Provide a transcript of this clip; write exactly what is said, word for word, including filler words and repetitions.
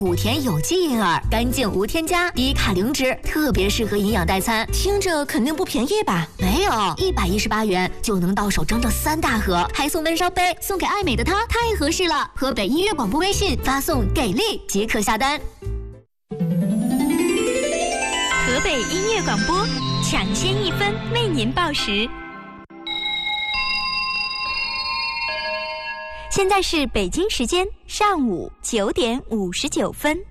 五田有机银耳，干净无添加，低卡零脂，特别适合营养代餐。 听着肯定不便宜吧？ 没有，一百一十八元就能到手整整三大盒，还送温烧杯，送给爱美的她，太合适了。河北音乐广播微信发送“给力”即可下单。 河北音乐广播，抢先一分为您报时。现在是北京时间上午九点五十九分。